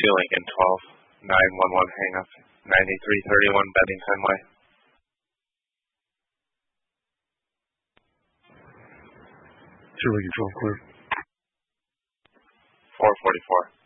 Lincoln 12, 911 hang up, 9331 Bennington Way. Lincoln 12 clear. 444.